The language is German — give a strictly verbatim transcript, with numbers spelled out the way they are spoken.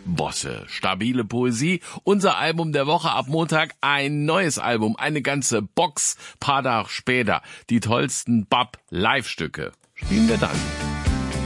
Bosse, stabile Poesie. Unser Album der Woche ab Montag, ein neues Album, eine ganze Box, paar Tage später. Die tollsten Bab-Live-Stücke spielen wir dann.